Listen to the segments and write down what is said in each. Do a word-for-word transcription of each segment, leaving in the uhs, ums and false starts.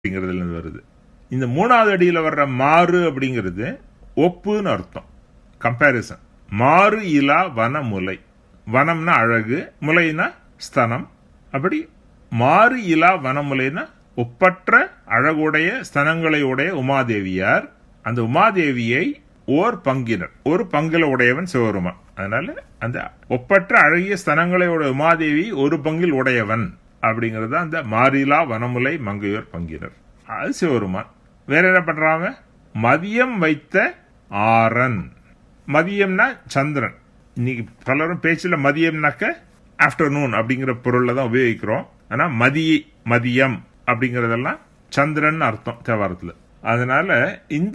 அப்படிங்கிறதுல வருது. இந்த மூணாவது அடியில் வர்ற மாறு அப்படிங்கிறது ஒப்புன்னு அர்த்தம், கம்பேரிசன். மாறு இலா வன முலை, வனம்னா அழகு, முலைனா ஸ்தனம். அப்படி மாறு இலா வனமுலைனா ஒப்பற்ற அழகுடைய ஸ்தனங்களை உடைய உமாதேவியார். அந்த உமாதேவியை ஓர் பங்கினர், ஒரு பங்கில உடையவன் சிவபெருமான். அதனால அந்த ஒப்பற்ற அழகிய ஸ்தனங்களை உடைய உமாதேவி ஒரு பங்கில் உடையவன் அப்படிங்கிறது அந்த மாறிலா வனமுலை மங்கையோர் பங்கினர், அது சிவபெருமான். வேற என்ன பண்றாங்க? மதியம் வைத்த ஆரன். மதியம்னா சந்திரன். இன்னைக்கு பலரும் பேச்சுல மதியம்னாக்க ஆப்டர்நூன் அப்படிங்கிற பொருள்ல தான் உபயோகிக்கிறோம். ஆனா மதிய மதியம் அப்படிங்கறதெல்லாம் சந்திரன் அர்த்தம் தேவாரத்துல. அதனால இந்த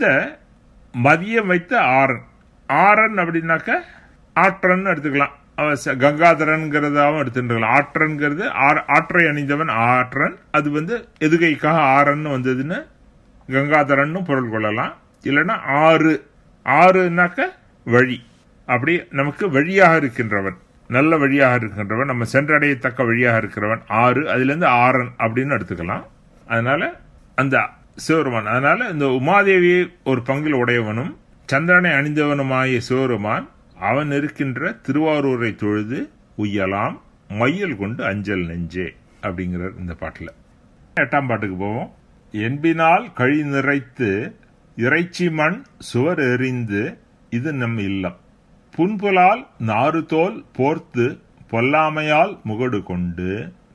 மதியம் வைத்த ஆரன், ஆரன் அப்படின்னாக்க ஆற்றன் எடுத்துக்கலாம், கங்காதரன்கிறதாவும் எடுத்துக்கலாம். ஆற்றன்கிறது ஆற்றை அணிந்தவன் ஆற்றன், அது வந்து எதுகைக்காக ஆரன் வந்ததுன்னு கங்காதரன் பொருள் கொள்ளலாம். இல்லைன்னா ஆறு, ஆறுனாக்க வழி, அப்படி நமக்கு வழியாக இருக்கின்றவன், நல்ல வழியாக இருக்கின்றவன், நம்ம சென்றடையத்தக்க வழியாக இருக்கிறவன் ஆறு, அதுல இருந்து ஆரன் அப்படின்னு எடுத்துக்கலாம். அதனால அந்த சிவருமான், அதனால இந்த உமாதேவியை ஒரு பங்கில் உடையவனும் சந்திரனை அணிந்தவனுமாய சிவருமான் அவன் இருக்கின்ற திருவாரூரை தொழுது உய்யலாம் மையல் கொண்டு அஞ்சல் நெஞ்சே அப்படிங்கிறார் இந்த பாட்டுல. எட்டாம் பாட்டுக்கு போவோம். என்பினால் கழி நிறைத்து இறைச்சி மண் சுவர் எறிந்து இது நம் இல்லம், புன்புலால் நாறு தோல் போர்த்து பொல்லாமையால் முகடு கொண்டு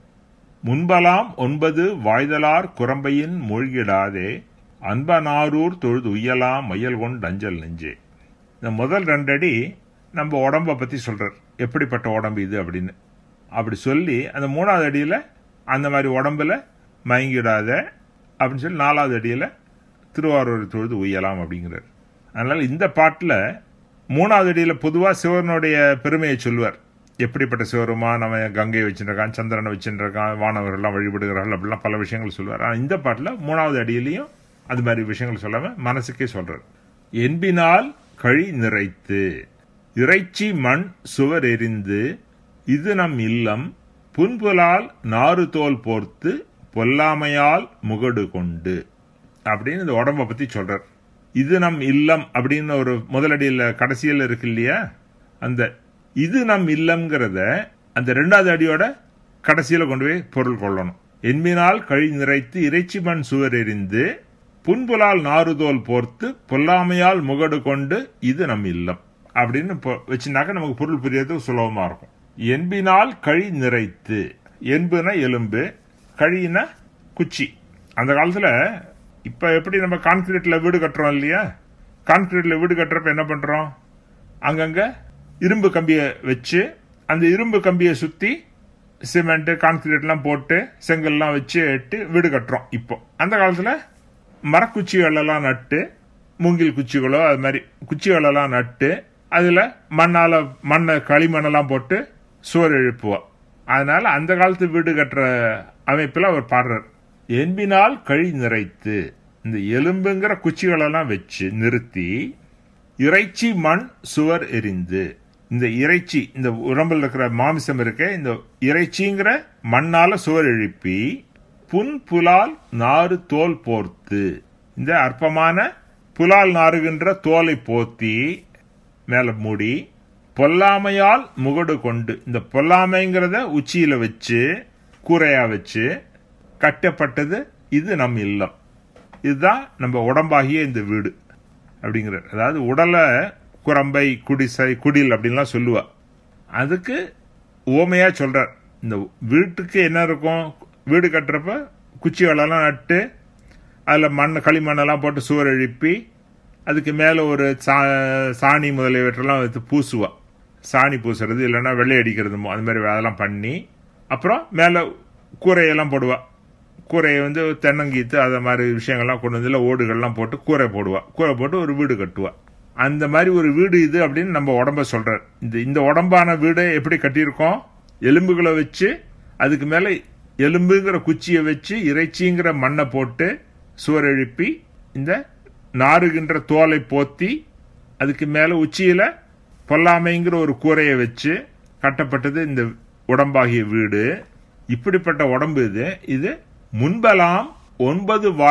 முன்பலாம் ஒன்பது வாய்தலார் குரம்பையின் மூழ்கிடாதே அன்பனாரூர் தொழுது உய்யலாம் மையல் கொண்டு அஞ்சல் நெஞ்சே. இந்த முதல் ரெண்டடி நம்ம உடம்ப பத்தி சொல்றார், எப்படிப்பட்ட உடம்பு இது அப்படின்னு. அப்படி சொல்லி அந்த மூணாவது அடியில அந்த மாதிரி உடம்புல மயங்கிடாத அப்படின்னு சொல்லி நாலாவது அடியில திருவாரூர் தொழுது உய்யலாம் அப்படிங்கிறார். அதனால இந்த பாட்டுல மூணாவது அடியில பொதுவா சிவனுடைய பெருமையை சொல்லுவார். எப்படிப்பட்ட சிவருமா, நம்ம கங்கையை வச்சுருக்கான், சந்திரனை வச்சுருக்கான், வானவர்கள்லாம் வழிபடுகிறார்கள், அப்படிலாம் பல விஷயங்கள் சொல்லுவார். ஆனால் இந்த பாட்டில் மூணாவது அடியிலையும் அது மாதிரி விஷயங்கள் சொல்லாம மனசுக்கே சொல்றார். என்பினால் கழி நிறைத்து இறைச்சி மண் சுவர் எரிந்து இது நம் இல்லம், புன்புலால் நாறு தோல் போர்த்து பொல்லாமையால் முகடு கொண்டு அப்படின்னு இந்த உடம்ப பத்தி சொல்றார். இது நம் இல்லம் அப்படின்னு ஒரு முதலடியில் கடைசியில் இருக்கு இல்லையா, அந்த இது நம் இல்லம்ங்கிறத அந்த ரெண்டாவது அடியோட கடைசியில கொண்டு போய் பொருள் கொள்ளணும். என்பினால் கழி நிறைத்து இறைச்சி மண் சுவர் எரிந்து புன்புலால் நாறுதோல் போர்த்து பொல்லாமையால் முகடு கொண்டு இது நம் இல்லம் அப்படின்னு வச்சுனாக்க நமக்கு பொருள் புரியறதுக்கு சுலபமா இருக்கும். என்பினால் கழி நிறைத்து, என்புனா எலும்பு, கழினா குச்சி. அந்த காலத்துல இப்ப எப்படி நம்ம கான்கிரீட்ல வீடு கட்டுறோம் இல்லையா, கான்கிரீட்ல வீடு கட்டுறப்ப என்ன பண்றோம், அங்கங்க இரும்பு கம்பியை வச்சு அந்த இரும்பு கம்பியை சுத்தி சிமெண்ட் கான்கிரீட் எல்லாம் போட்டு செங்கல்லாம் வச்சு எட்டு வீடு கட்டுறோம். இப்போ அந்த காலத்துல மரக்குச்சிகள் எல்லாம் நட்டு, மூங்கில் குச்சிகளோ அது மாதிரி குச்சிகள் எல்லாம் நட்டு அதுல மண்ணால மண்ணை களிமண்ணெல்லாம் போட்டு சுவர் எழுப்புவோம். அதனால அந்த காலத்து வீடு கட்டுற அமைப்புல அவர் பாடுறார். என்பினால் கழி நிறைத்து, இந்த எலும்புங்கிற குச்சிகளெல்லாம் வச்சு நிறுத்தி இறைச்சி மண் சுவர் எரிந்து, இந்த இறைச்சி இந்த உடம்புல இருக்கிற மாமிசம் இருக்க இந்த இறைச்சிங்கிற மண்ணால சுவர் எழுப்பி புன் புலால் நாறு தோல் போர்த்து, இந்த அற்பமான புலால் நாறுகின்ற தோலை போத்தி மேல மூடி பொல்லாமையால் முகடு கொண்டு, இந்த பொல்லாமைங்கிறத உச்சியில வச்சு கூரையா வச்சு கட்டப்பட்டது இது நம் இல்லம், இதுதான் நம்ம உடம்பாகிய இந்த வீடு அப்படிங்கிறார். அதாவது உடலை குரம்பை குடிசை குடில் அப்படின்லாம் சொல்லுவா, அதுக்கு ஓமையா சொல்றார். இந்த வீட்டுக்கு என்ன இருக்கும், வீடு கட்டுறப்ப குச்சிகளெல்லாம் நட்டு அதில் மண் களிமண்ணெல்லாம் போட்டு சுவர் எழுப்பி அதுக்கு மேலே ஒரு சா சாணி முதலியவற்றெல்லாம் வைத்து பூசுவா, சாணி பூசுறது இல்லைன்னா வெள்ளை அடிக்கிறது அது மாதிரி அதெல்லாம் பண்ணி அப்புறம் மேலே கூரையெல்லாம் போடுவா. கூரையை வந்து தென்னங்கீத்து அதை மாதிரி விஷயங்கள்லாம் கொண்டு வந்து ஓடுகள்லாம் போட்டு கூரை போடுவா, கூரை போட்டு ஒரு வீடு கட்டுவா. அந்த மாதிரி ஒரு வீடு இது அப்படின்னு நம்ம உடம்ப சொல்றார். இந்த இந்த உடம்பான வீடு எப்படி கட்டியிருக்கோம், எலும்புகளை வச்சு அதுக்கு மேல எலும்புங்கிற குச்சியை வச்சு இறைச்சிங்கிற மண்ணை போட்டு சுவர் எழுப்பி இந்த நாறுகின்ற தோலை போத்தி அதுக்கு மேல உச்சியில பொல்லாமைங்கிற ஒரு கூரையை வச்சு கட்டப்பட்டது இந்த உடம்பாகிய வீடு. இப்படிப்பட்ட உடம்பு இது. இது முன்பலாம் ஒன்பது